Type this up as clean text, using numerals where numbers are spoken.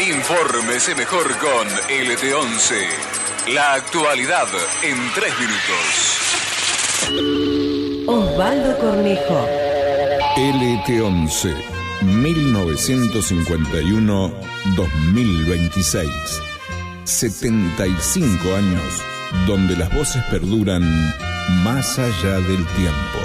Infórmese mejor con LT11. La actualidad en 3 minutos. Osvaldo Cornejo. LT11, 1951-2026. 75 años donde las voces perduran más allá del tiempo.